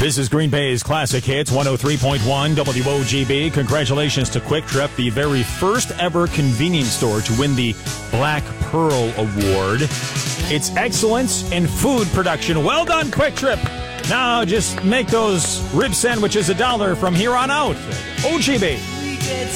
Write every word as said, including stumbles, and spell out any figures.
This is Green Bay's Classic Hits, one oh three point one W O G B. Congratulations to Quick Trip, the very first ever convenience store to win the Black Pearl Award. It's excellence in food production. Well done, Quick Trip. Now just make those rib sandwiches a dollar from here on out. O G B.